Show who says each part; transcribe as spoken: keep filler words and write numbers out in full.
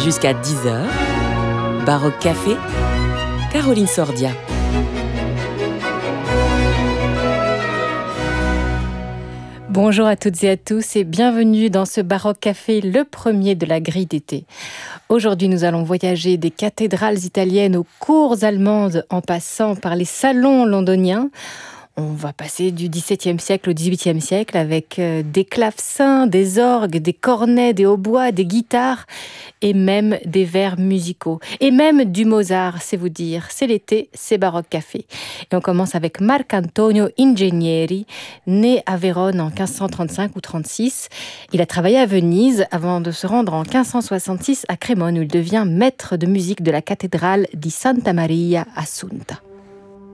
Speaker 1: Jusqu'à dix heures, Baroque Café, Caroline Sordia.
Speaker 2: Bonjour à toutes et à tous et bienvenue dans ce Baroque Café, le premier de la grille d'été. Aujourd'hui, nous allons voyager des cathédrales italiennes aux cours allemandes en passant par les salons londoniens. On va passer du dix-septième siècle au dix-huitième siècle avec des clavecins, des orgues, des cornets, des hautbois, des guitares et même des vers musicaux. Et même du Mozart, c'est vous dire. C'est l'été, c'est Baroque Café. Et on commence avec Marcantonio Ingegneri, né à Vérone en quinze cent trente-cinq ou trente-six. Il a travaillé à Venise avant de se rendre en quinze cent soixante-six à Crémone où il devient maître de musique de la cathédrale di Santa Maria Assunta.